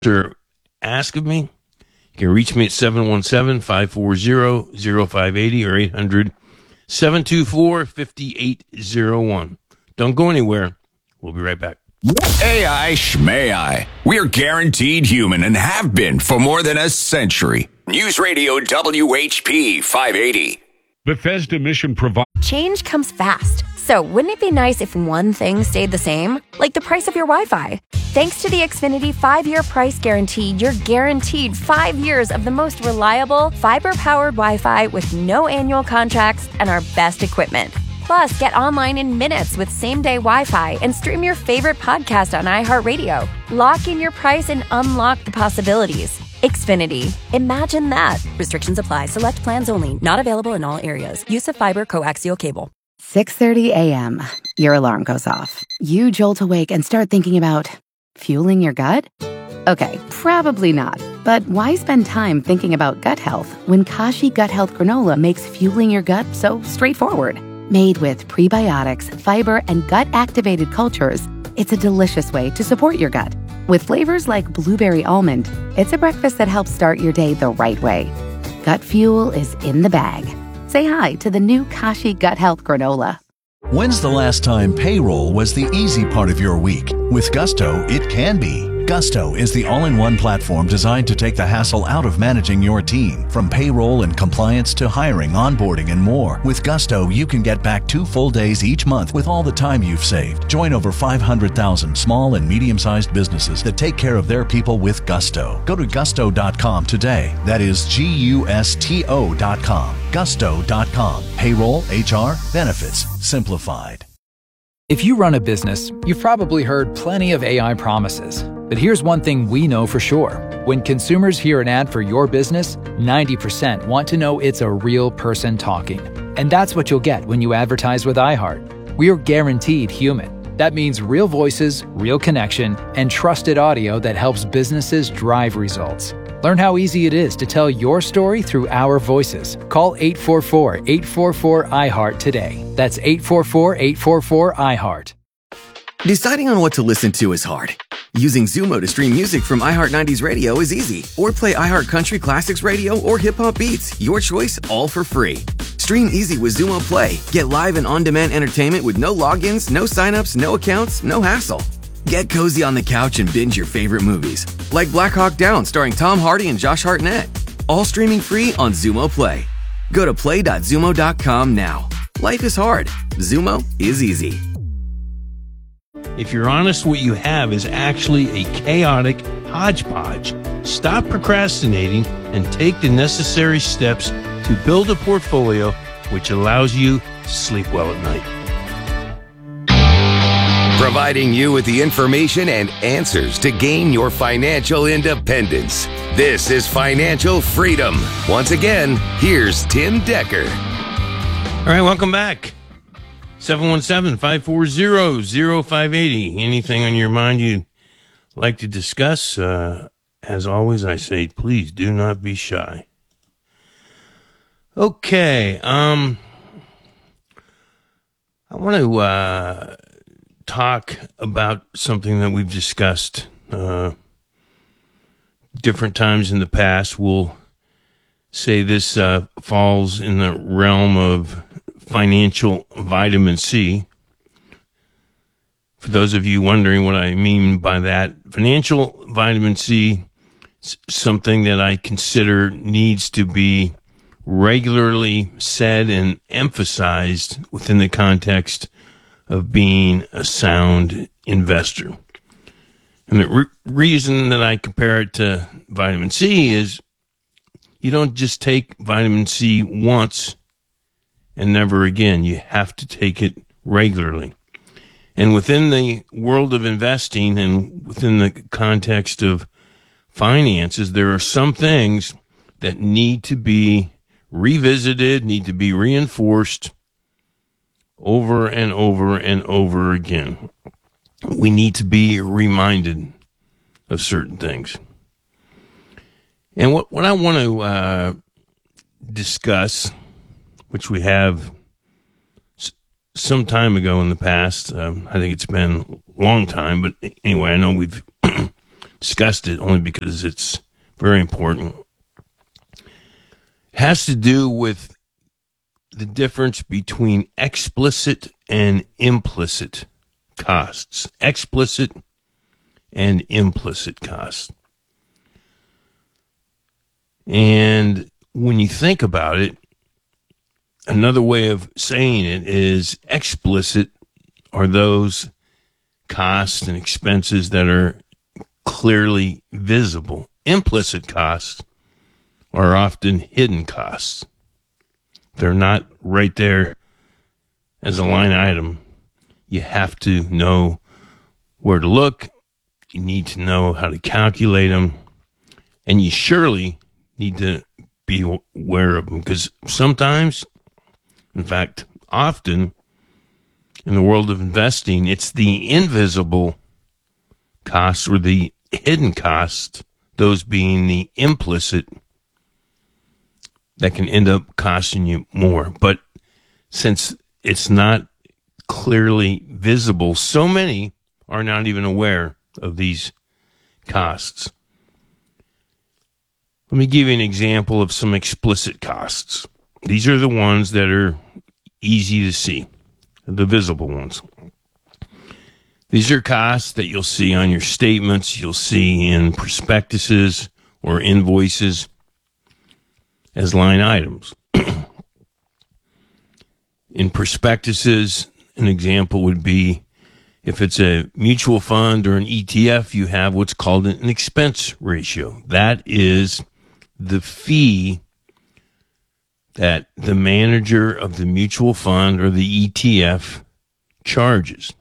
or ask of me, you can reach me at 717-540-0580 or 800-724-5801. Don't go anywhere. We'll be right back. AI schmai. We're guaranteed human and have been for more than a century. News Radio WHP 580. Bethesda Mission Provider. Change comes fast. So wouldn't it be nice if one thing stayed the same? Like the price of your Wi-Fi. Thanks to the Xfinity 5-year price guarantee, you're guaranteed 5 years of the most reliable, fiber-powered Wi-Fi with no annual contracts and our best equipment. Plus, get online in minutes with same-day Wi-Fi and stream your favorite podcast on iHeartRadio. Lock in your price and unlock the possibilities. Xfinity. Imagine that. Restrictions apply. Select plans only. Not available in all areas. Use of fiber coaxial cable. 6:30 a.m. Your alarm goes off. You jolt awake and start thinking about fueling your gut? Okay, probably not. But why spend time thinking about gut health when Kashi Gut Health Granola makes fueling your gut so straightforward? Made with prebiotics, fiber, and gut-activated cultures, it's a delicious way to support your gut. With flavors like blueberry almond, it's a breakfast that helps start your day the right way. Gut fuel is in the bag. Say hi to the new Kashi Gut Health Granola. When's the last time payroll was the easy part of your week? With Gusto, it can be. Gusto is the all-in-one platform designed to take the hassle out of managing your team. From payroll and compliance to hiring, onboarding, and more. With Gusto, you can get back 2 full days each month with all the time you've saved. Join over 500,000 small and medium-sized businesses that take care of their people with Gusto. Go to gusto.com today. That is Gusto.com. Gusto.com. Payroll, HR, benefits, simplified. If you run a business, you've probably heard plenty of AI promises. But here's one thing we know for sure. When consumers hear an ad for your business, 90% want to know it's a real person talking. And that's what you'll get when you advertise with iHeart. We're guaranteed human. That means real voices, real connection, and trusted audio that helps businesses drive results. Learn how easy it is to tell your story through our voices. Call 844-844-iHeart today. That's 844-844-iHeart. Deciding on what to listen to is hard. Using Zumo to stream music from iHeart 90s Radio is easy. Or play iHeart Country Classics Radio or Hip Hop Beats. Your choice, all for free. Stream easy with Zumo Play. Get live and on-demand entertainment with no logins, no signups, no accounts, no hassle. Get cozy on the couch and binge your favorite movies, like Black Hawk Down starring Tom Hardy and Josh Hartnett. All streaming free on Zumo Play. Go to play.zumo.com now. Life is hard. Zumo is easy. If you're honest, what you have is actually a chaotic hodgepodge. Stop procrastinating and take the necessary steps to build a portfolio which allows you to sleep well at night. Providing you with the information and answers to gain your financial independence. This is Financial Freedom. Once again, here's Tim Decker. All right, welcome back. 717-540-0580. Anything on your mind you'd like to discuss? As always, I say, please do not be shy. Okay, I want to talk about something that we've discussed different times in the past. We'll say this falls in the realm of financial vitamin C. For those of you wondering what I mean by that, financial vitamin C is something that I consider needs to be regularly said and emphasized within the context of being a sound investor. And the reason that I compare it to vitamin C is you don't just take vitamin C once and never again. You have to take it regularly. And within the world of investing and within the context of finances, there are some things that need to be revisited, need to be reinforced over and over and over again. We need to be reminded of certain things. And what I want to discuss, which we have some time ago in the past, I think it's been a long time, but anyway, I know we've discussed it only because it's very important. It has to do with the difference between explicit and implicit costs. Explicit and implicit costs. And when you think about it, another way of saying it is explicit are those costs and expenses that are clearly visible. Implicit costs are often hidden costs. They're not right there as a line item. You have to know where to look. You need to know how to calculate them. And you surely need to be aware of them, because sometimes, in fact, often in the world of investing, it's the invisible costs or the hidden costs, those being the implicit, that can end up costing you more. But since it's not clearly visible, so many are not even aware of these costs. Let me give you an example of some explicit costs. These are the ones that are easy to see, the visible ones. These are costs that you'll see on your statements, you'll see in prospectuses or invoices as line items. In prospectuses, an example would be if it's a mutual fund or an ETF, you have what's called an expense ratio. That is the fee that the manager of the mutual fund or the ETF charges.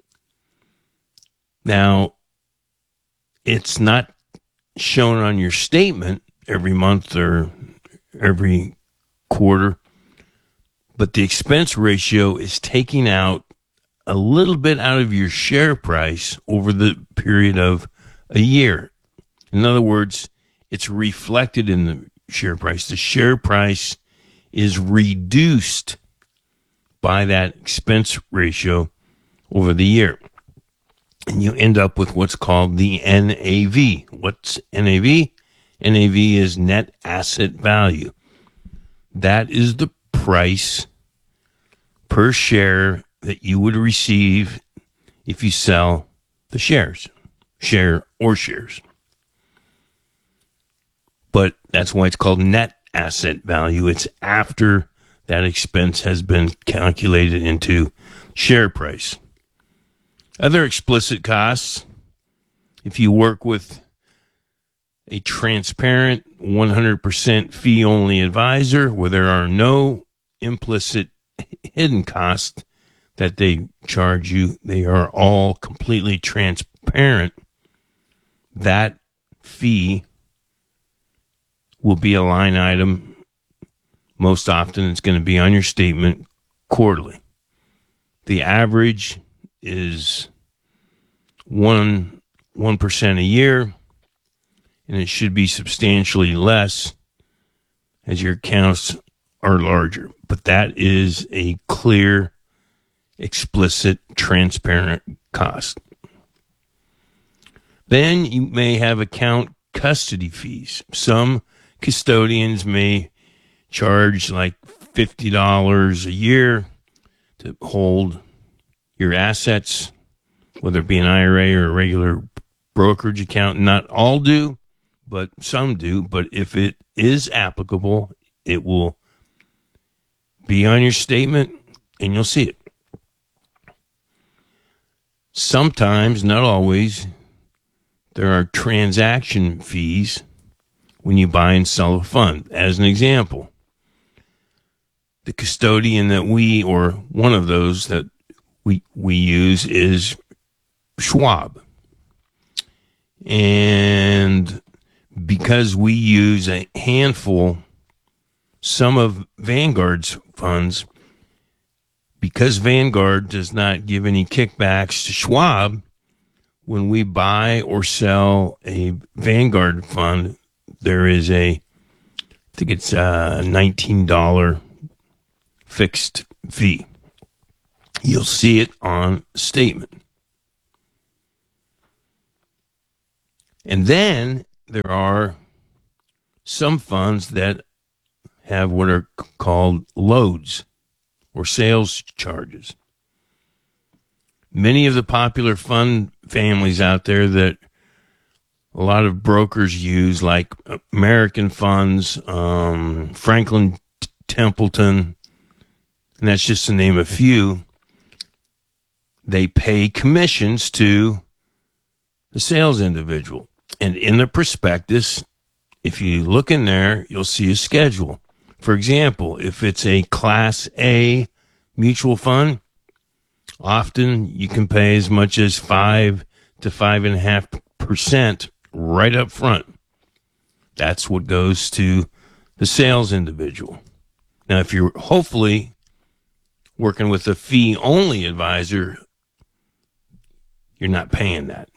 Now, it's not shown on your statement every month or every quarter, but the expense ratio is taking out a little bit out of your share price over the period of a year. In other words, it's reflected in the share price. The share price is reduced by that expense ratio over the year. And you end up with what's called the NAV. What's NAV? NAV is net asset value. That is the price per share that you would receive if you sell the shares. But that's why it's called net asset value. It's after that expense has been calculated into share price. Other explicit costs, if you work with a transparent 100% fee-only advisor where there are no implicit hidden costs that they charge you, they are all completely transparent, that fee will be a line item. Most often it's going to be on your statement quarterly. The average is 1% a year, and it should be substantially less as your accounts are larger. But that is a clear, explicit, transparent cost. Then you may have account custody fees. Some custodians may charge like $50 a year to hold your assets, whether it be an IRA or a regular brokerage account. Not all do, but some do. But if it is applicable, it will be on your statement and you'll see it. Sometimes, not always, there are transaction fees when you buy and sell a fund. As an example, the custodian that or one of those that we use is Schwab. And because we use a handful, some of Vanguard's funds, because Vanguard does not give any kickbacks to Schwab, when we buy or sell a Vanguard fund, there is I think it's a $19 fixed fee. You'll see it on statement. And then there are some funds that have what are called loads or sales charges. Many of the popular fund families out there that a lot of brokers use, like American Funds, Franklin Templeton, and that's just to name a few, they pay commissions to the sales individual. And in the prospectus, if you look in there, you'll see a schedule. For example, if it's a Class A mutual fund, often you can pay as much as 5 to 5.5% right up front. That's what goes to the sales individual. Now, if you're hopefully working with a fee-only advisor, you're not paying that.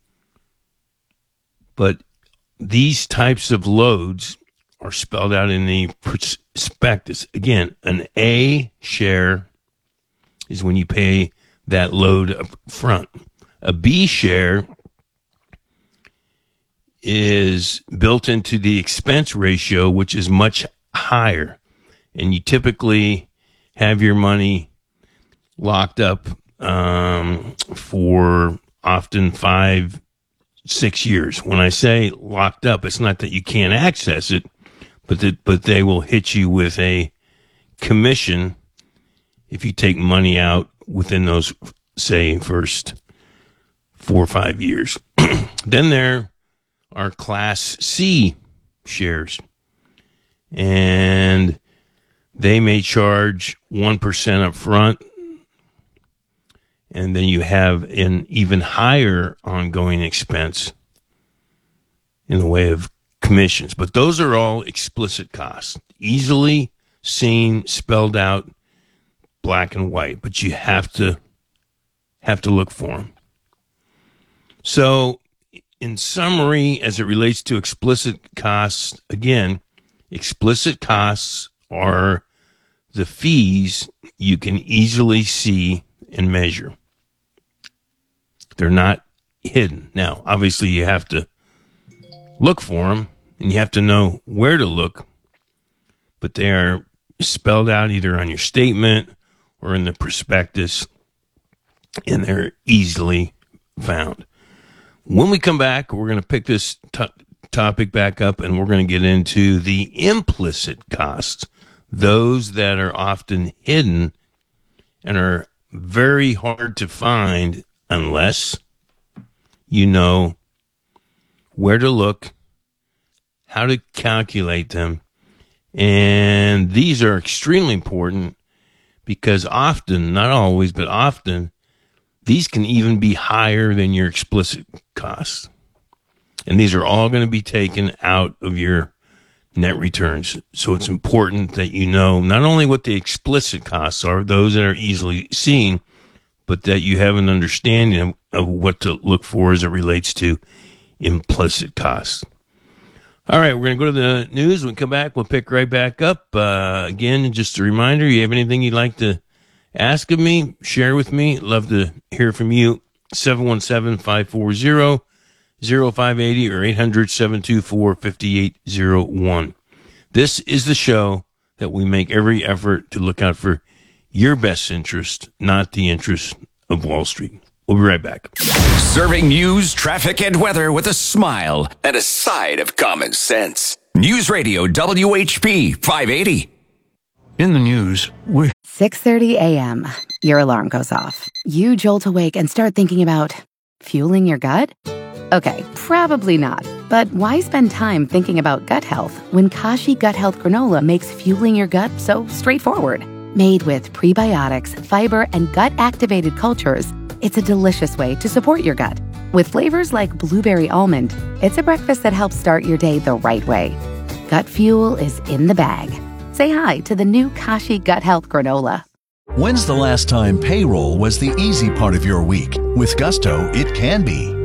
But these types of loads are spelled out in the prospectus. Again, an A share is when you pay that load up front. A B share is built into the expense ratio, which is much higher. And you typically have your money locked up for often 5-6 years. When I say locked up, it's not that you can't access it, but they will hit you with a commission if you take money out within those, say, first 4 or 5 years. Then there are Class C shares, and they may charge 1% up front, and then you have an even higher ongoing expense in the way of commissions. But those are all explicit costs, easily seen, spelled out, black and white, but you have to look for them. So, in summary, as it relates to explicit costs, again, explicit costs are the fees you can easily see and measure. They're not hidden. Now, obviously, you have to look for them, and you have to know where to look, but they are spelled out either on your statement or in the prospectus, and they're easily found. When we come back, we're going to pick this topic back up, and we're going to get into the implicit costs, those that are often hidden and are very hard to find unless you know where to look, how to calculate them. And these are extremely important because often, not always, but often, these can even be higher than your explicit costs. And these are all going to be taken out of your net returns. So it's important that you know not only what the explicit costs are, those that are easily seen, but that you have an understanding of what to look for as it relates to implicit costs. All right, we're going to go to the news. When we come back, we'll pick right back up. Again, just a reminder, you have anything you'd like to ask of me, share with me. Love to hear from you. 717-540-0580 or 800-724-5801. This is the show that we make every effort to look out for your best interest, not the interest of Wall Street. We'll be right back. Serving news, traffic, and weather with a smile and a side of common sense. News Radio WHP 580. In the news, 6:30 a.m. Your alarm goes off. You jolt awake and start thinking about fueling your gut? Okay, probably not. But why spend time thinking about gut health when Kashi Gut Health Granola makes fueling your gut so straightforward? Made with prebiotics, fiber, and gut-activated cultures, it's a delicious way to support your gut. With flavors like blueberry almond, it's a breakfast that helps start your day the right way. Gut fuel is in the bag. Say hi to the new Kashi Gut Health Granola. When's the last time payroll was the easy part of your week? With Gusto, it can be.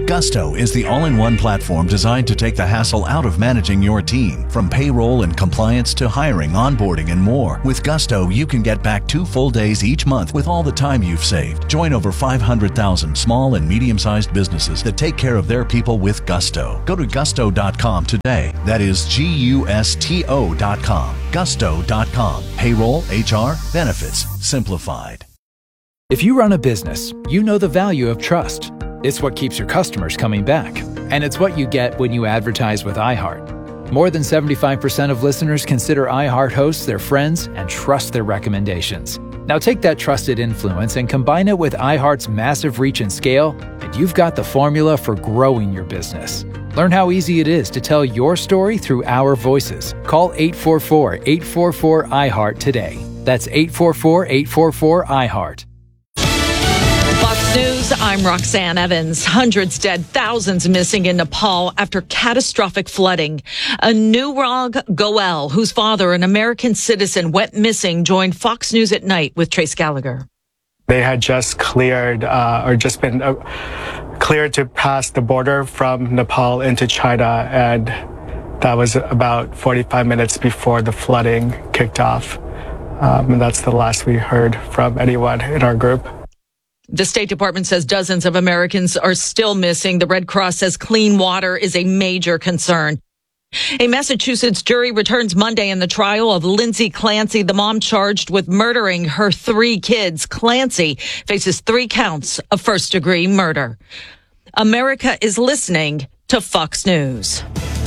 Gusto is the all-in-one platform designed to take the hassle out of managing your team, from payroll and compliance to hiring, onboarding, and more. With Gusto, you can get back 2 full days each month with all the time you've saved. Join over 500,000 small and medium-sized businesses that take care of their people with Gusto. Go to gusto.com today. That is Gusto.com. Gusto.com. Payroll, HR, benefits, simplified. If you run a business, you know the value of trust. It's what keeps your customers coming back. And it's what you get when you advertise with iHeart. More than 75% of listeners consider iHeart hosts their friends and trust their recommendations. Now take that trusted influence and combine it with iHeart's massive reach and scale, and you've got the formula for growing your business. Learn how easy it is to tell your story through our voices. Call 844-844-iHeart today. That's 844-844-iHeart. Fox News, I'm Roxanne Evans. Hundreds dead, thousands missing in Nepal after catastrophic flooding. Anurag Goel, whose father, an American citizen, went missing, joined Fox News at Night with Trace Gallagher. They had just cleared been cleared to pass the border from Nepal into China, and that was about 45 minutes before the flooding kicked off. And that's the last we heard from anyone in our group. The State Department says dozens of Americans are still missing. The Red Cross says clean water is a major concern. A Massachusetts jury returns Monday in the trial of Lindsay Clancy, the mom charged with murdering her 3 kids. Clancy faces 3 counts of first-degree murder. America is listening to Fox News.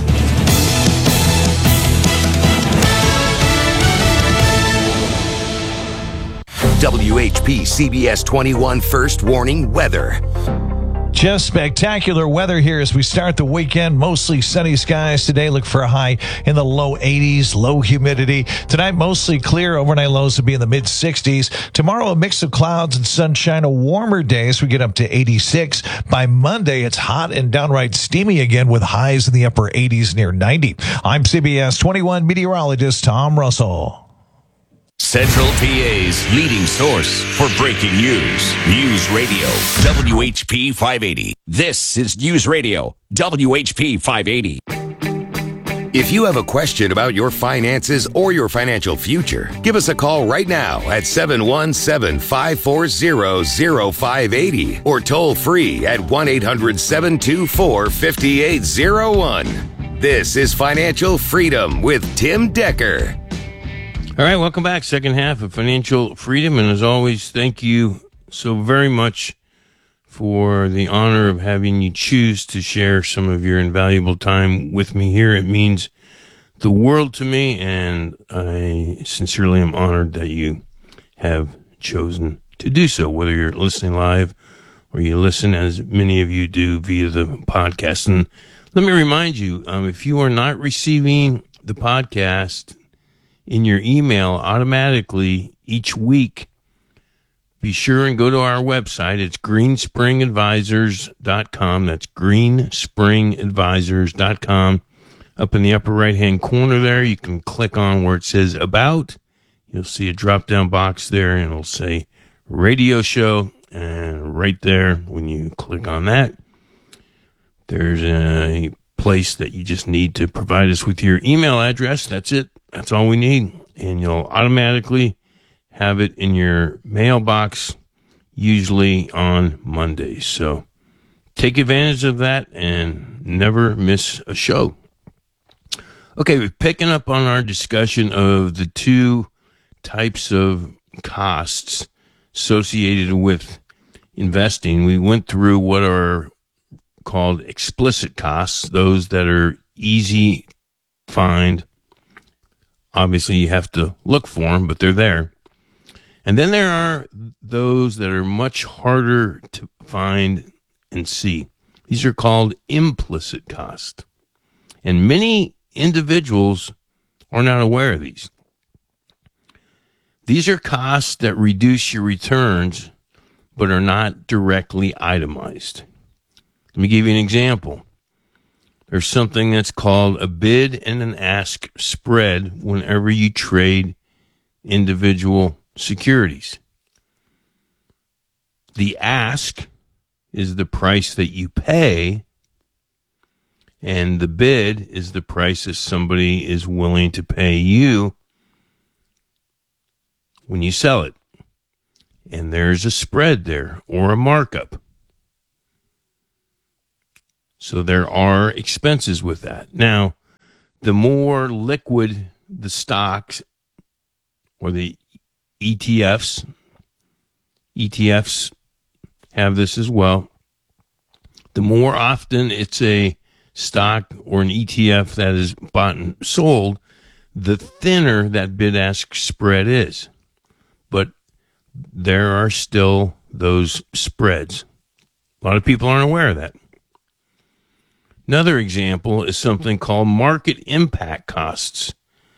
WHP CBS 21 First Warning Weather. Just spectacular weather here as we start the weekend. Mostly sunny skies today. Look for a high in the low 80s, low humidity. Tonight, mostly clear. Overnight lows will be in the mid 60s. Tomorrow, a mix of clouds and sunshine. A warmer day as we get up to 86. By Monday, it's hot and downright steamy again with highs in the upper 80s near 90. I'm CBS 21 meteorologist Tom Russell. Central PA's leading source for breaking news. News Radio, WHP 580. This is News Radio, WHP 580. If you have a question about your finances or your financial future, give us a call right now at 717-540-0580 or toll free at 1-800-724-5801. This is Financial Freedom with Tim Decker. All right, welcome back. Second half of Financial Freedom. And as always, thank you so very much for the honor of having you choose to share some of your invaluable time with me here. It means the world to me, and I sincerely am honored that you have chosen to do so, whether you're listening live or you listen, as many of you do, via the podcast. And let me remind you, if you are not receiving the podcast in your email automatically each week, be sure and go to our website. It's greenspringadvisors.com. That's greenspringadvisors.com. Up in the upper right-hand corner there, you can click on where it says About. You'll see a drop-down box there, and it'll say Radio Show. And right there, when you click on that, there's a place that you just need to provide us with your email address. That's it. That's all we need. And you'll automatically have it in your mailbox, usually on Mondays. So take advantage of that and never miss a show. Okay, we're picking up on our discussion of the 2 types of costs associated with investing. We went through what are called explicit costs, those that are easy to find. Obviously, you have to look for them, but they're there. And then there are those that are much harder to find and see. These are called implicit costs. And many individuals are not aware of these. These are costs that reduce your returns, but are not directly itemized. Let me give you an example. There's something that's called a bid and an ask spread whenever you trade individual securities. The ask is the price that you pay, and the bid is the price that somebody is willing to pay you when you sell it. And there's a spread there or a markup. So there are expenses with that. Now, the more liquid the stocks or the ETFs have this as well, the more often it's a stock or an ETF that is bought and sold, the thinner that bid-ask spread is. But there are still those spreads. A lot of people aren't aware of that. Another example is something called market impact costs.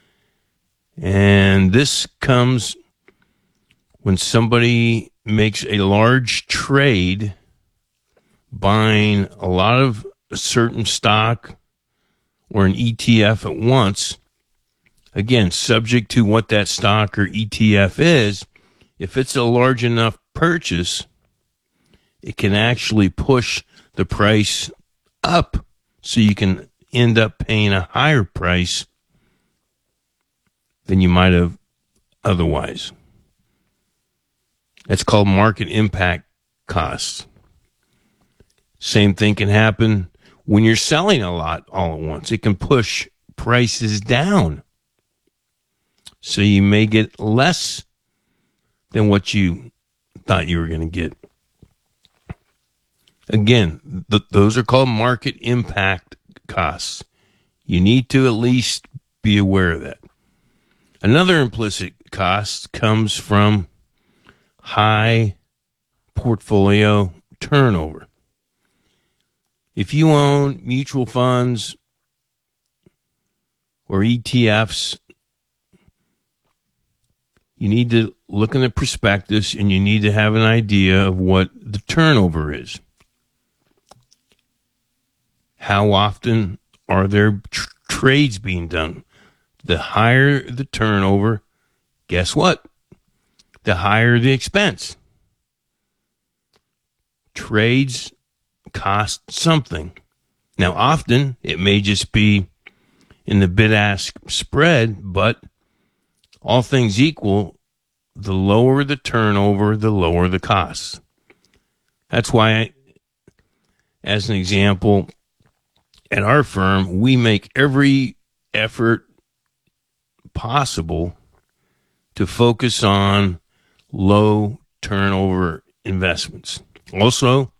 And this comes when somebody makes a large trade buying a lot of a certain stock or an ETF at once. Again, subject to what that stock or ETF is. If it's a large enough purchase, it can actually push the price up so you can end up paying a higher price than you might have otherwise. That's called market impact costs. Same thing can happen when you're selling a lot all at once. It can push prices down. So you may get less than what you thought you were going to get. Again, those are called market impact costs. You need to at least be aware of that. Another implicit cost comes from high portfolio turnover. If you own mutual funds or ETFs, you need to look in the prospectus and you need to have an idea of what the turnover is. How often are there trades being done? The higher the turnover, guess what? The higher the expense. Trades cost something. Now, often it may just be in the bid-ask spread, but all things equal, the lower the turnover, the lower the costs. That's why, as an example, at our firm, we make every effort possible to focus on low turnover investments. Also,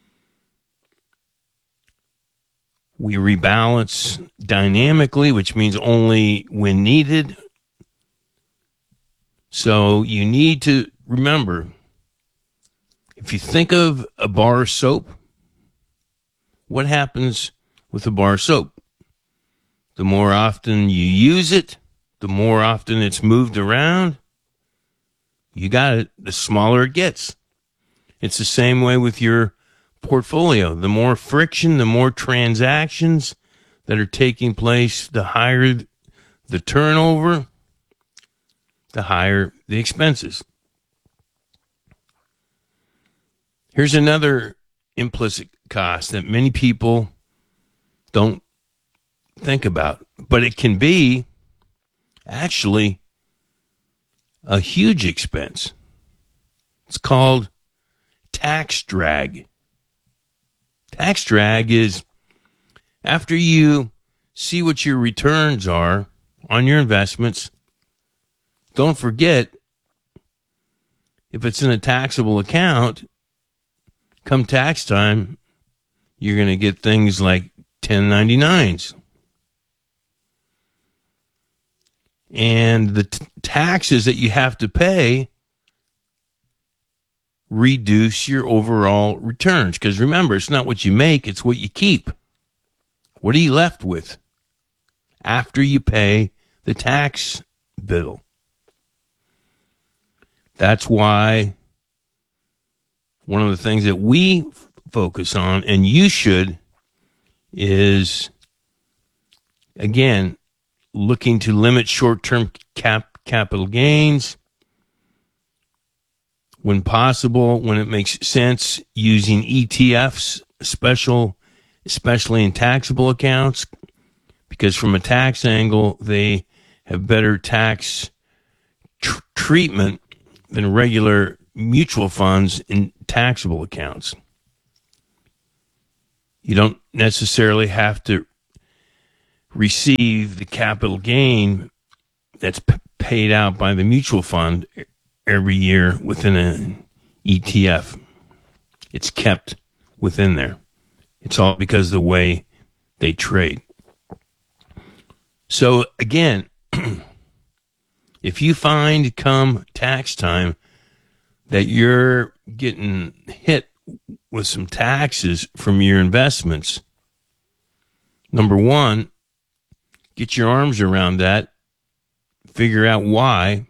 we rebalance dynamically, which means only when needed. So you need to remember, if you think of a bar of soap, what happens with a bar of soap? The more often you use it, the more often it's moved around, you got it, the smaller it gets. It's the same way with your portfolio. The more friction, the more transactions that are taking place, the higher the turnover, the higher the expenses. Here's another implicit cost that many people don't think about, but it can be actually a huge expense. It's called tax drag. Tax drag is after you see what your returns are on your investments. Don't forget, if it's in a taxable account, come tax time, you're going to get things like 1099s. And the taxes that you have to pay reduce your overall returns. Because remember, it's not what you make, it's what you keep. What are you left with after you pay the tax bill? That's why one of the things that we focus on, and you should, is, again, looking to limit short-term capital gains, when possible, when it makes sense, using ETFs, especially in taxable accounts, because from a tax angle, they have better tax treatment than regular mutual funds in taxable accounts. You don't necessarily have to receive the capital gain that's paid out by the mutual fund every year within an ETF. It's kept within there. It's all because of the way they trade. So again, if you find come tax time that you're getting hit with some taxes from your investments, number one, get your arms around that, figure out why,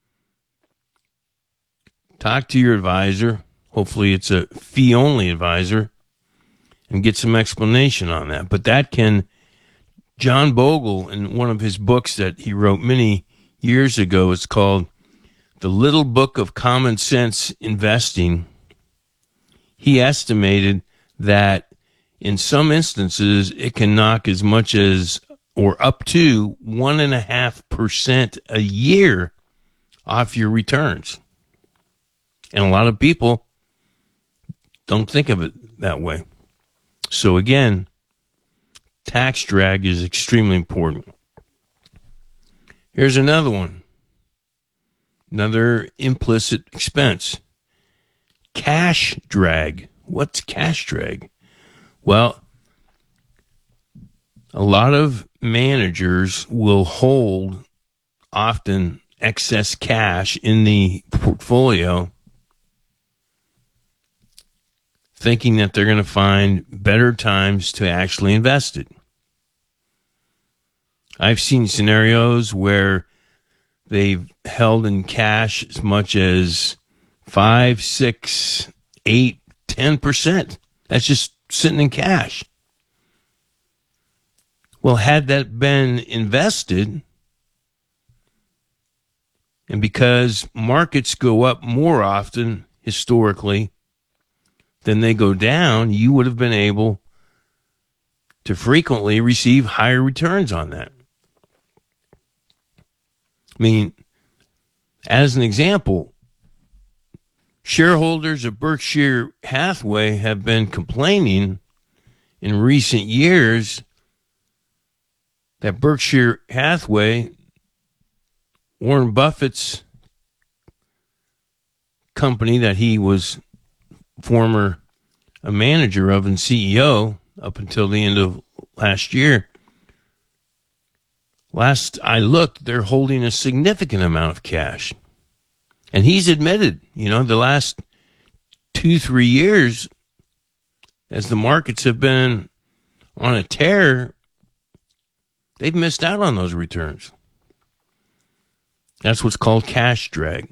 talk to your advisor, hopefully it's a fee-only advisor, and get some explanation on that. But that can, John Bogle, in one of his books that he wrote many years ago, it's called The Little Book of Common Sense Investing. He estimated that in some instances, it can knock as much as or up to 1.5% a year off your returns. And a lot of people don't think of it that way. So again, tax drag is extremely important. Here's another one. Another implicit expense. Cash drag. What's cash drag? Well, a lot of managers will hold often excess cash in the portfolio, thinking that they're going to find better times to actually invest it. I've seen scenarios where they've held in cash as much as 5, 6, 8, 10%. That's just sitting in cash. Well, had that been invested, and because markets go up more often historically than they go down, you would have been able to frequently receive higher returns on that. I mean, as an example, shareholders of Berkshire Hathaway have been complaining in recent years that Berkshire Hathaway, Warren Buffett's company that he was former a manager of and CEO up until the end of last year, last I looked, they're holding a significant amount of cash. And he's admitted, the last 2-3 years, as the markets have been on a tear, they've missed out on those returns. That's what's called cash drag.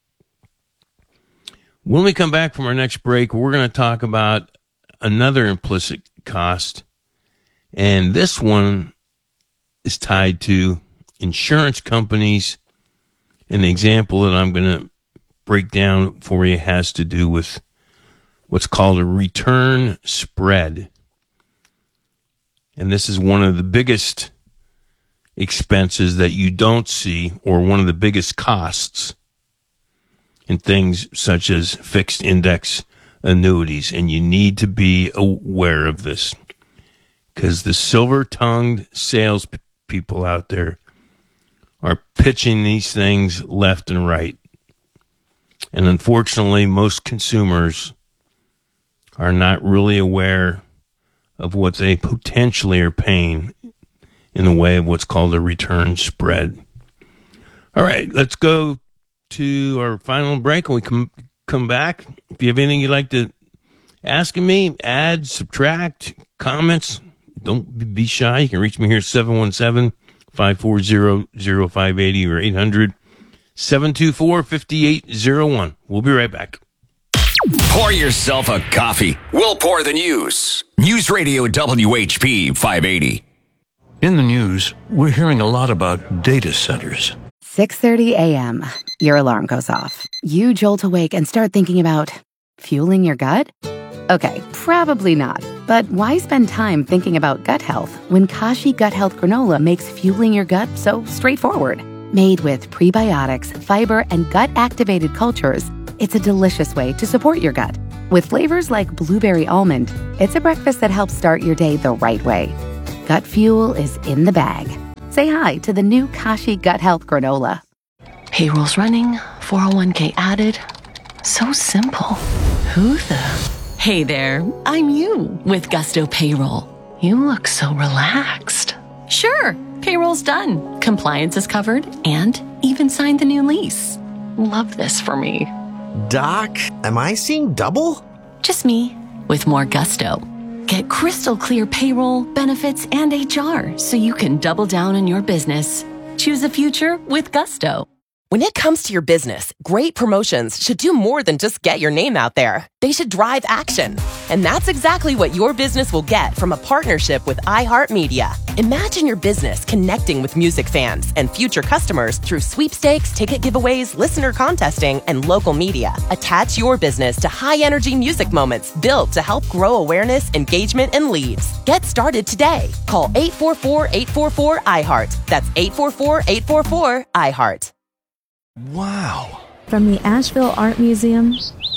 When we come back from our next break, we're going to talk about another implicit cost. And this one is tied to insurance companies. And the example that I'm going to break down for you has to do with what's called a return spread. And this is one of the biggest expenses that you don't see, or one of the biggest costs in things such as fixed index annuities. And you need to be aware of this, because the silver-tongued sales people out there are pitching these things left and right. And unfortunately, most consumers are not really aware of what they potentially are paying in the way of what's called a return spread. All right, let's go to our final break. When we come back, if you have anything you'd like to ask me, add, subtract, comments, don't be shy. You can reach me here at 717-540-0580 or 800-724-5801. We'll be right back. Pour yourself a coffee. We'll pour the news. News Radio WHP 580. In the news, we're hearing a lot about data centers. 6:30 a.m. Your alarm goes off. You jolt awake and start thinking about fueling your gut? Okay, probably not. But why spend time thinking about gut health when Kashi Gut Health Granola makes fueling your gut so straightforward? Made with prebiotics, fiber, and gut-activated cultures, it's a delicious way to support your gut. With flavors like blueberry almond, it's a breakfast that helps start your day the right way. Gut fuel is in the bag. Say hi to the new Kashi Gut Health Granola. Payroll's running, 401k added. So simple. Who the? Hey there, I'm you with Gusto Payroll. You look so relaxed. Sure, payroll's done. Compliance is covered and even signed the new lease. Love this for me. Doc, am I seeing double? Just me with more gusto. Get crystal clear payroll, benefits, and HR so you can double down on your business. Choose a future with Gusto. When it comes to your business, great promotions should do more than just get your name out there. They should drive action. And that's exactly what your business will get from a partnership with iHeartMedia. Imagine your business connecting with music fans and future customers through sweepstakes, ticket giveaways, listener contesting, and local media. Attach your business to high-energy music moments built to help grow awareness, engagement, and leads. Get started today. Call 844-844-iHeart. That's 844-844-iHeart. Wow. From the Asheville Art Museum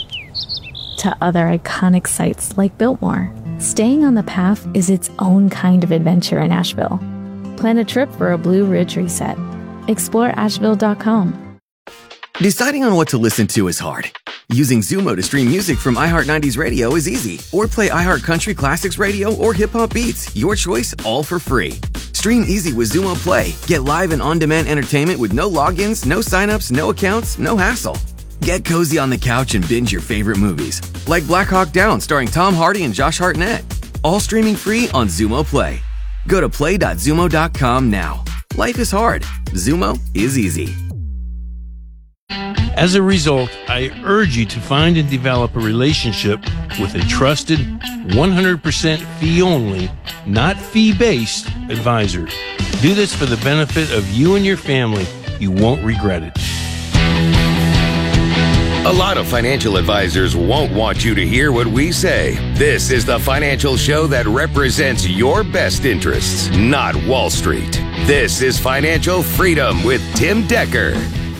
to other iconic sites like Biltmore, staying on the path is its own kind of adventure in Asheville. Plan a trip for a Blue Ridge reset. Explore Asheville.com. Deciding on what to listen to is hard. Using Zumo to stream music from iHeart90s Radio is easy. Or play iHeart Country Classics Radio or Hip Hop Beats. Your choice, all for free. Stream easy with Zumo Play. Get live and on-demand entertainment with no logins, no signups, no accounts, no hassle. Get cozy on the couch and binge your favorite movies, like Black Hawk Down starring Tom Hardy and Josh Hartnett. All streaming free on Zumo Play. Go to play.zumo.com now. Life is hard. Zumo is easy. As a result, I urge you to find and develop a relationship with a trusted, 100% fee-only, not fee-based advisor. Do this for the benefit of you and your family. You won't regret it. A lot of financial advisors won't want you to hear what we say. This is the financial show that represents your best interests, not Wall Street. This is Financial Freedom with Tim Decker.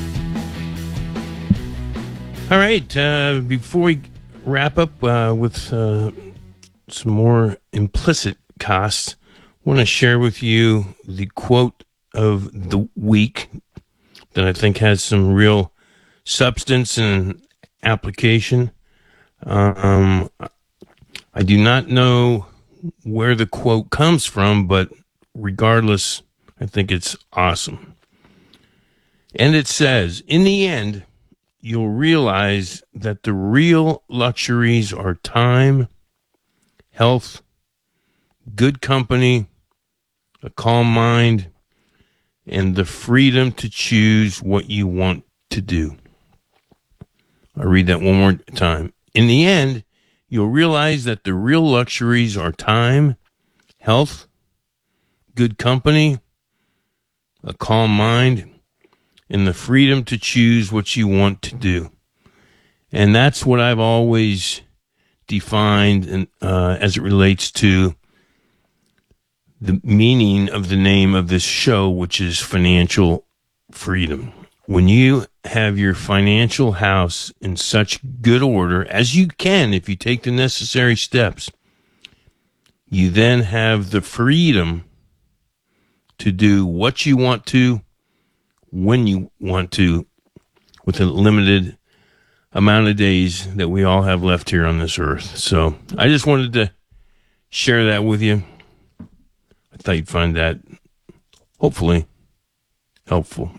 All right, before we wrap up with some more implicit costs, I want to share with you the quote of the week that I think has some real substance and application. I do not know where the quote comes from, but regardless, I think it's awesome. And it says, in the end, you'll realize that the real luxuries are time, health, good company, a calm mind, and the freedom to choose what you want to do. I'll read that one more time. In the end, you'll realize that the real luxuries are time, health, good company, a calm mind, and the freedom to choose what you want to do. And that's what I've always defined as it relates to the meaning of the name of this show, which is financial freedom. When you have your financial house in such good order as you can, if you take the necessary steps, you then have the freedom to do what you want to, when you want to, with a limited amount of days that we all have left here on this earth. So I just wanted to share that with you. I thought you'd find that hopefully helpful.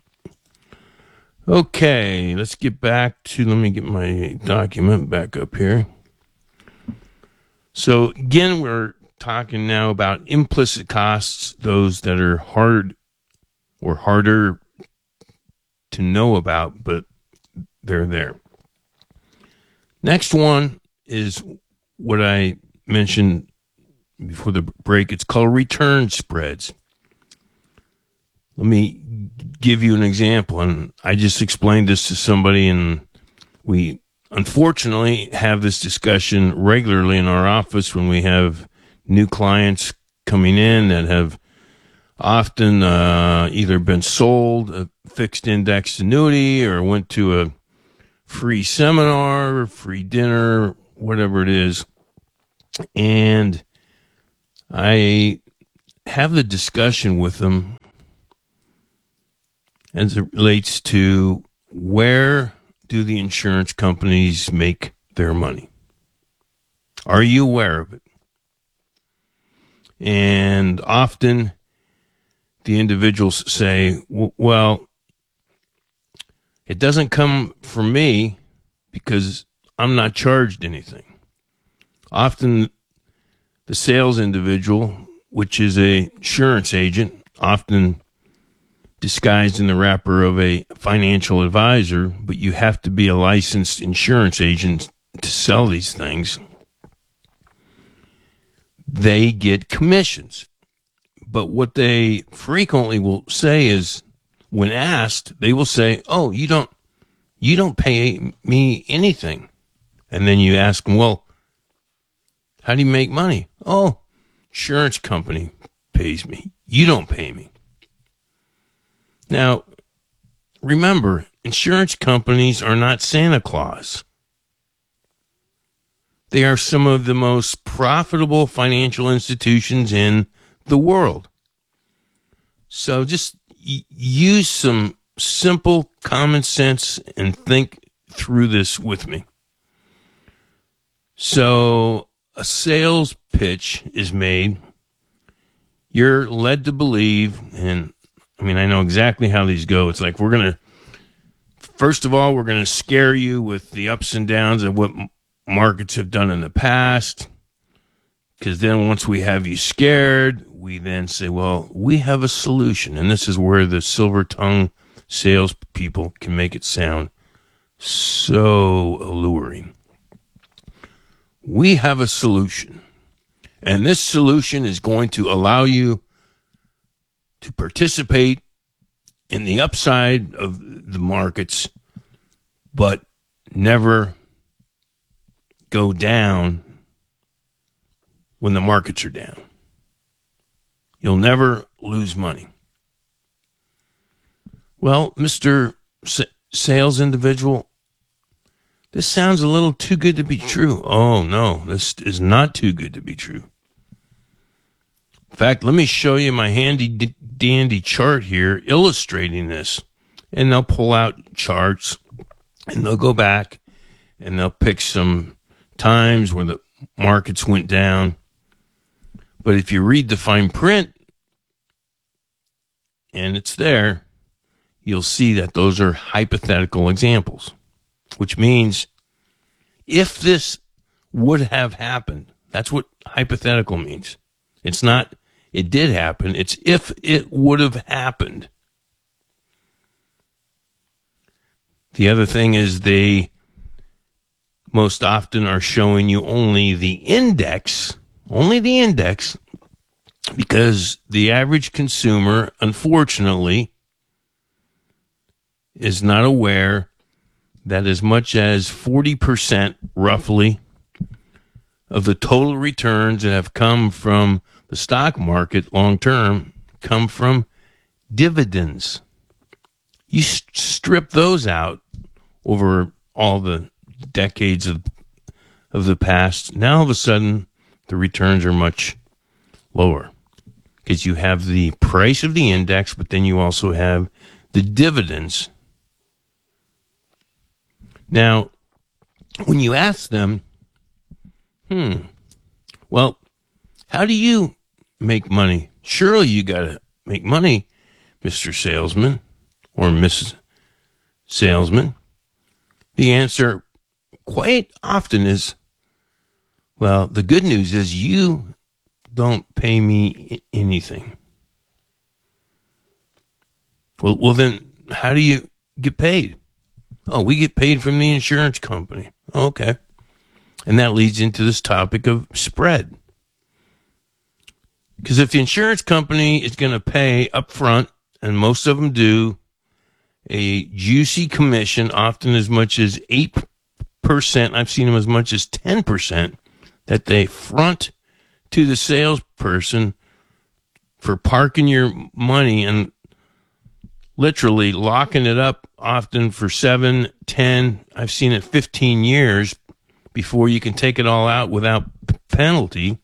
Okay, let's get back to, let me get my document back up here. So again, we're talking now about implicit costs, those that are hard or harder to know about, but they're there. Next one is what I mentioned before the break. It's called return spreads. Let me give you an example, and I just explained this to somebody, and we unfortunately have this discussion regularly in our office when we have new clients coming in that have often either been sold a fixed index annuity or went to a free seminar, free dinner, whatever it is. And I have the discussion with them as it relates to where do the insurance companies make their money? Are you aware of it? And often the individuals say, well, it doesn't come from me because I'm not charged anything. Often the sales individual, which is a insurance agent, often disguised in the wrapper of a financial advisor, but you have to be a licensed insurance agent to sell these things. They get commissions. But what they frequently will say is, when asked, they will say, oh, you don't pay me anything. And then you ask them, well, how do you make money? Oh, insurance company pays me. You don't pay me. Now, remember, insurance companies are not Santa Claus. They are some of the most profitable financial institutions in the world. So just use some simple common sense and think through this with me. So a sales pitch is made. You're led to believe, and I mean, I know exactly how these go. It's like first of all, we're going to scare you with the ups and downs of what markets have done in the past. Because then once we have you scared, we then say, well, we have a solution. And this is where the silver tongue salespeople can make it sound so alluring. We have a solution. And this solution is going to allow you to participate in the upside of the markets, but never go down when the markets are down. You'll never lose money. Well, Mr. Sales individual, this sounds a little too good to be true. Oh, no, this is not too good to be true. In fact, let me show you my handy dandy chart here illustrating this. And they'll pull out charts and they'll go back and they'll pick some times where the markets went down. But if you read the fine print, and it's there, you'll see that those are hypothetical examples, which means if this would have happened, that's what hypothetical means. It's not, it did happen. It's if it would have happened. The other thing is they most often are showing you only the index, because the average consumer, unfortunately, is not aware that as much as 40%, roughly, of the total returns that have come from the stock market long term come from dividends. You strip those out over all the decades of the past. Now all of a sudden the returns are much lower because you have the price of the index, but then you also have the dividends. Now, when you ask them, well, how do you make money? Surely you got to make money, Mr. Salesman or Mrs. Salesman. The answer quite often is, well, the good news is you don't pay me anything. Well, then how do you get paid? Oh, we get paid from the insurance company. Okay. And that leads into this topic of spread. Because if the insurance company is going to pay up front and most of them do, a juicy commission, often as much as 8%. I've seen them as much as 10% that they front to the salesperson for parking your money and literally locking it up, often for 7, 10, I've seen it 15 years before you can take it all out without penalty.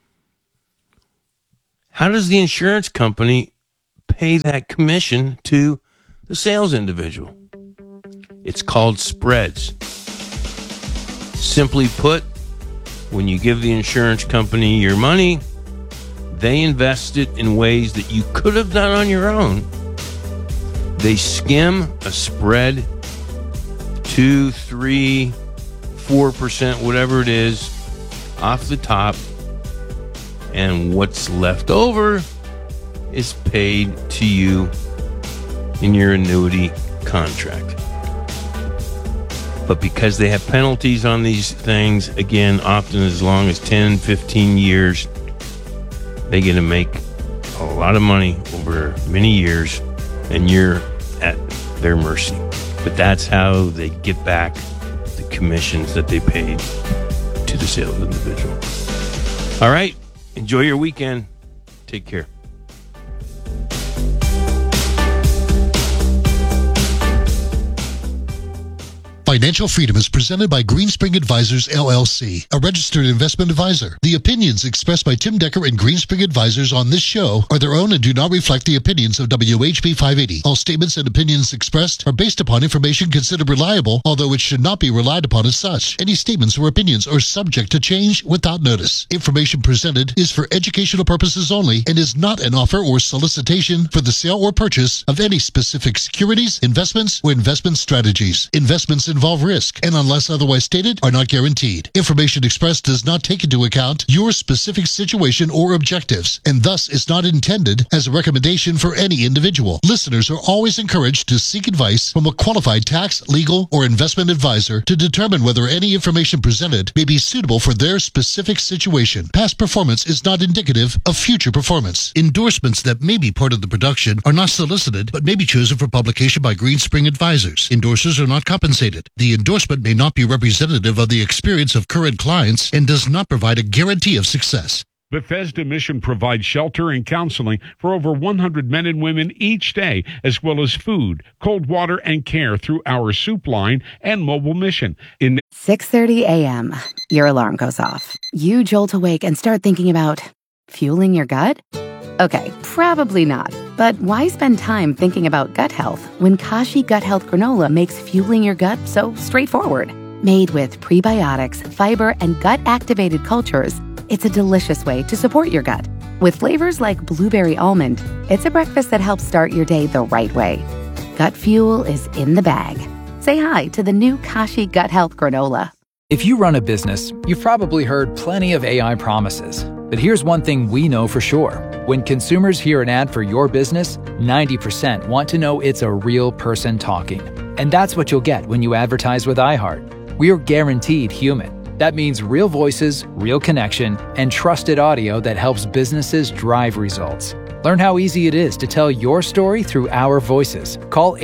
How does the insurance company pay that commission to the sales individual? It's called spreads. Simply put, when you give the insurance company your money, they invest it in ways that you could have done on your own. They skim a spread, 2, 3, 4%, whatever it is, off the top, and what's left over is paid to you in your annuity contract. But because they have penalties on these things, again, often as long as 10, 15 years, they get to make a lot of money over many years, and you're at their mercy. But that's how they get back the commissions that they paid to the sales individual. All right. Enjoy your weekend. Take care. Financial Freedom is presented by Greenspring Advisors, LLC, a registered investment advisor. The opinions expressed by Tim Decker and Greenspring Advisors on this show are their own and do not reflect the opinions of WHP 580. All statements and opinions expressed are based upon information considered reliable, although it should not be relied upon as such. Any statements or opinions are subject to change without notice. Information presented is for educational purposes only and is not an offer or solicitation for the sale or purchase of any specific securities, investments, or investment strategies. Investments involve risk and, unless otherwise stated, are not guaranteed. Information expressed does not take into account your specific situation or objectives and thus is not intended as a recommendation for any individual. Listeners are always encouraged to seek advice from a qualified tax, legal, or investment advisor to determine whether any information presented may be suitable for their specific situation. Past performance is not indicative of future performance. Endorsements that may be part of the production are not solicited but may be chosen for publication by Greenspring Advisors. Endorsers are not compensated. The endorsement may not be representative of the experience of current clients and does not provide a guarantee of success. Bethesda Mission provides shelter and counseling for over 100 men and women each day, as well as food, cold water, and care through our soup line and mobile mission. 6:30 a.m. Your alarm goes off. You jolt awake and start thinking about fueling your gut? Okay, probably not. But why spend time thinking about gut health when Kashi Gut Health Granola makes fueling your gut so straightforward? Made with prebiotics, fiber, and gut-activated cultures, it's a delicious way to support your gut. With flavors like blueberry almond, it's a breakfast that helps start your day the right way. Gut fuel is in the bag. Say hi to the new Kashi Gut Health Granola. If you run a business, you've probably heard plenty of AI promises. But here's one thing we know for sure. When consumers hear an ad for your business, 90% want to know it's a real person talking. And that's what you'll get when you advertise with iHeart. We're guaranteed human. That means real voices, real connection, and trusted audio that helps businesses drive results. Learn how easy it is to tell your story through our voices. Call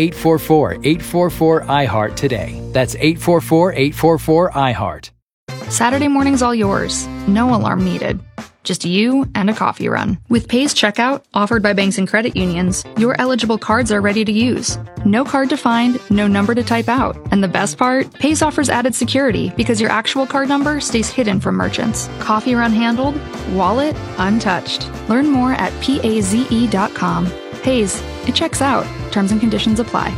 844-844-iHeart today. That's 844-844-iHeart. Saturday morning's all yours. No alarm needed. Just you and a coffee run. With Pays Checkout, offered by banks and credit unions, your eligible cards are ready to use. No card to find, no number to type out. And the best part? Pays offers added security because your actual card number stays hidden from merchants. Coffee run handled, wallet untouched. Learn more at paze.com. Pays, it checks out. Terms and conditions apply.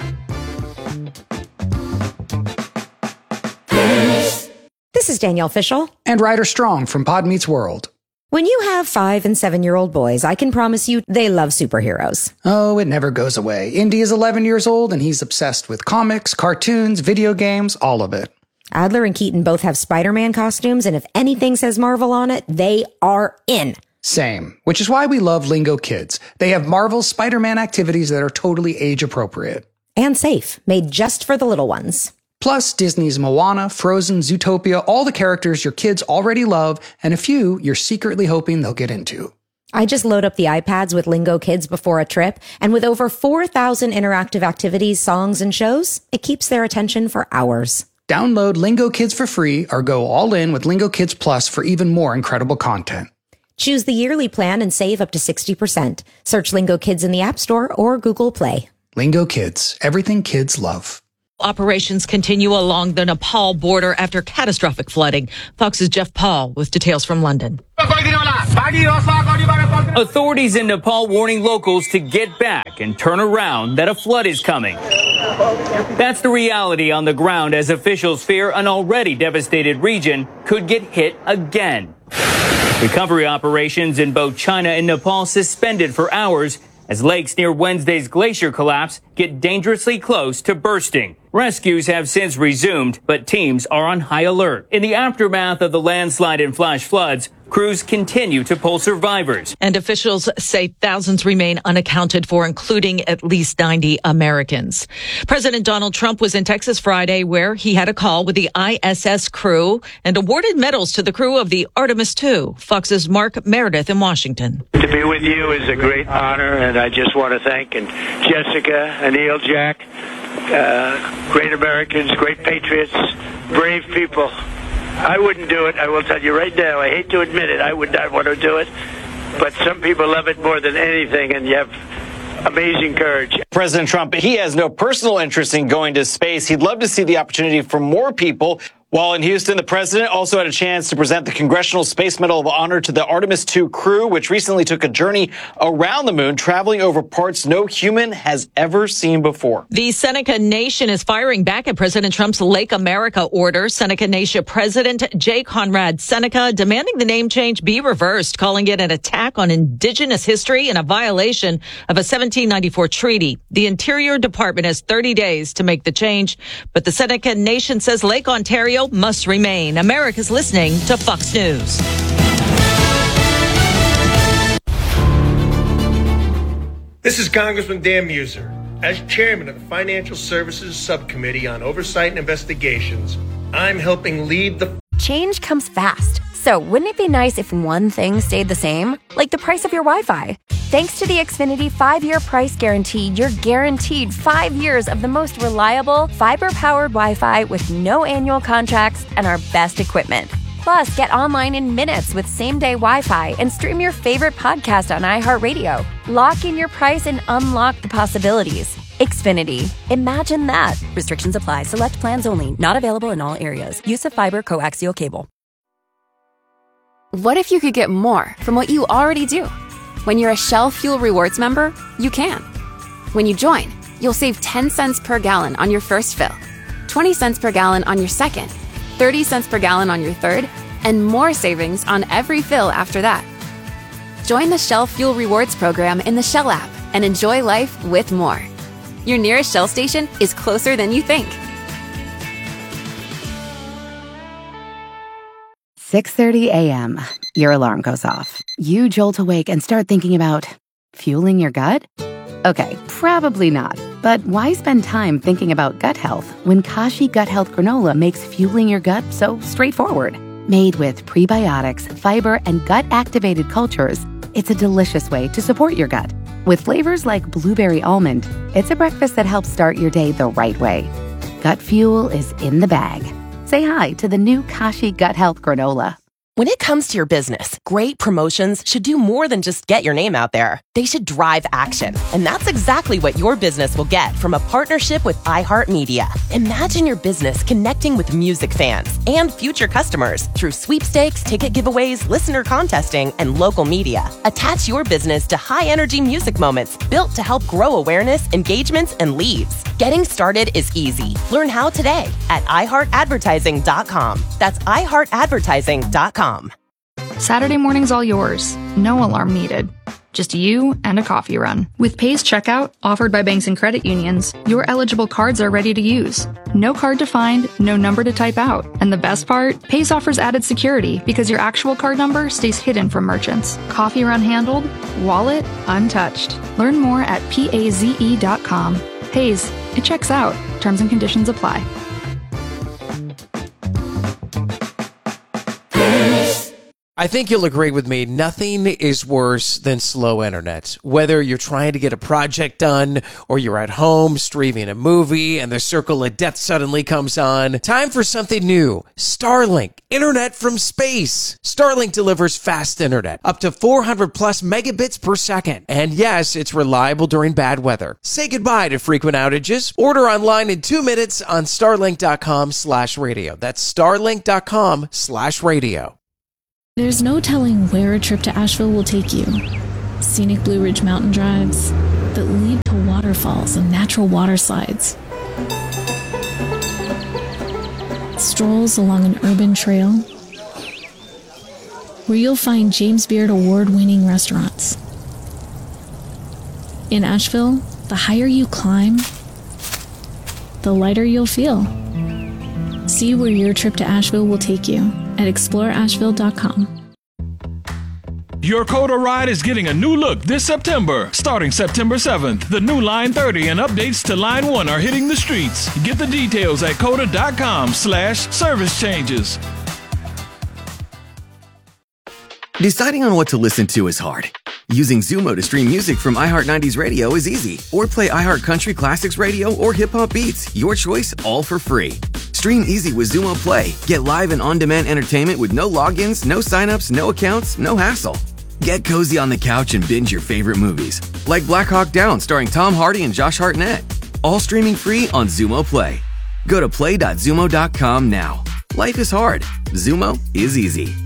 This is Danielle Fishel. And Ryder Strong from Pod Meets World. When you have 5- and 7-year-old boys, I can promise you they love superheroes. Oh, it never goes away. Indy is 11 years old and he's obsessed with comics, cartoons, video games, all of it. Adler and Keaton both have Spider-Man costumes, and if anything says Marvel on it, they are in. Same, which is why we love Lingo Kids. They have Marvel's Spider-Man activities that are totally age appropriate. And safe, made just for the little ones. Plus, Disney's Moana, Frozen, Zootopia, all the characters your kids already love, and a few you're secretly hoping they'll get into. I just load up the iPads with Lingo Kids before a trip, and with over 4,000 interactive activities, songs, and shows, it keeps their attention for hours. Download Lingo Kids for free or go all in with Lingo Kids Plus for even more incredible content. Choose the yearly plan and save up to 60%. Search Lingo Kids in the App Store or Google Play. Lingo Kids, everything kids love. Operations continue along the Nepal border after catastrophic flooding. Fox's Jeff Paul with details from London. Authorities in Nepal warning locals to get back and turn around, that a flood is coming. That's the reality on the ground as officials fear an already devastated region could get hit again. Recovery operations in both China and Nepal suspended for hours as lakes near Wednesday's glacier collapse get dangerously close to bursting. Rescues have since resumed, but teams are on high alert. In the aftermath of the landslide and flash floods, crews continue to pull survivors. And officials say thousands remain unaccounted for, including at least 90 Americans. President Donald Trump was in Texas Friday, where he had a call with the ISS crew and awarded medals to the crew of the Artemis II. Fox's Mark Meredith in Washington. To be with you is a great honor, and I just want to thank Jessica, Anil, Jack, great Americans, great patriots, brave people. I wouldn't do it. I will tell you right now. I hate to admit it. I would not want to do it. But some people love it more than anything, and you have amazing courage. President Trump, he has no personal interest in going to space. He'd love to see the opportunity for more people. While in Houston, the president also had a chance to present the Congressional Space Medal of Honor to the Artemis II crew, which recently took a journey around the moon, traveling over parts no human has ever seen before. The Seneca Nation is firing back at President Trump's Lake America order. Seneca Nation President J. Conrad Seneca demanding the name change be reversed, calling it an attack on indigenous history and a violation of a 1794 treaty. The Interior Department has 30 days to make the change, but the Seneca Nation says Lake Ontario must remain. America's listening to Fox News. This is Congressman Dan Muser. As chairman of the Financial Services Subcommittee on Oversight and Investigations, I'm helping lead the... Change comes fast. So wouldn't it be nice if one thing stayed the same? Like the price of your Wi-Fi. Thanks to the Xfinity 5-year price guarantee, you're guaranteed 5 years of the most reliable, fiber-powered Wi-Fi with no annual contracts and our best equipment. Plus, get online in minutes with same-day Wi-Fi and stream your favorite podcast on iHeartRadio. Lock in your price and unlock the possibilities. Xfinity. Imagine that. Restrictions apply. Select plans only. Not available in all areas. Use of fiber coaxial cable. What if you could get more from what you already do? When you're a Shell Fuel Rewards member, you can. When you join, you'll save 10 cents per gallon on your first fill, 20 cents per gallon on your second, 30 cents per gallon on your third, and more savings on every fill after that. Join the Shell Fuel Rewards program in the Shell app and enjoy life with more. Your nearest Shell station is closer than you think. 6:30 a.m. Your alarm goes off. You jolt awake and start thinking about fueling your gut? Okay, probably not. But why spend time thinking about gut health when Kashi Gut Health Granola makes fueling your gut so straightforward? Made with prebiotics, fiber, and gut-activated cultures, it's a delicious way to support your gut. With flavors like blueberry almond, it's a breakfast that helps start your day the right way. Gut fuel is in the bag. Say hi to the new Kashi Gut Health Granola. When it comes to your business, great promotions should do more than just get your name out there. They should drive action. And that's exactly what your business will get from a partnership with iHeartMedia. Imagine your business connecting with music fans and future customers through sweepstakes, ticket giveaways, listener contesting, and local media. Attach your business to high-energy music moments built to help grow awareness, engagements, and leads. Getting started is easy. Learn how today at iHeartAdvertising.com. That's iHeartAdvertising.com. Saturday morning's all yours. No alarm needed. Just you and a coffee run. With Pay's checkout, offered by banks and credit unions, your eligible cards are ready to use. No card to find, no number to type out. And the best part? Pay's offers added security because your actual card number stays hidden from merchants. Coffee run handled, wallet untouched. Learn more at paze.com. Pay's, it checks out. Terms and conditions apply. I think you'll agree with me, nothing is worse than slow internet. Whether you're trying to get a project done or you're at home streaming a movie and the circle of death suddenly comes on, time for something new. Starlink, internet from space. Starlink delivers fast internet, up to 400 plus megabits per second. And yes, it's reliable during bad weather. Say goodbye to frequent outages. Order online in 2 minutes on starlink.com/radio. That's starlink.com/radio. There's no telling where a trip to Asheville will take you. Scenic Blue Ridge mountain drives that lead to waterfalls and natural water slides. Strolls along an urban trail where you'll find James Beard award-winning restaurants. In Asheville, the higher you climb, the lighter you'll feel. See where your trip to Asheville will take you at exploreasheville.com. Your Coda ride is getting a new look this September. Starting September 7th, the new Line 30 and updates to Line 1 are hitting the streets. Get the details at coda.com/service changes. Deciding on what to listen to is hard. Using Zumo to stream music from iHeart 90s Radio is easy. Or play iHeart Country Classics Radio or Hip Hop Beats. Your choice, all for free. Stream easy with Zumo Play. Get live and on-demand entertainment with no logins, no signups, no accounts, no hassle. Get cozy on the couch and binge your favorite movies. Like Black Hawk Down starring Tom Hardy and Josh Hartnett. All streaming free on Zumo Play. Go to play.zumo.com now. Life is hard. Zumo is easy.